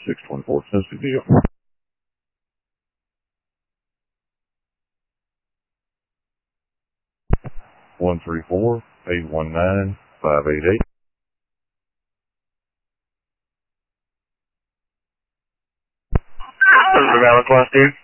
624 Tennessee Deal. 134-819-588. This is the Dallas Class, dude.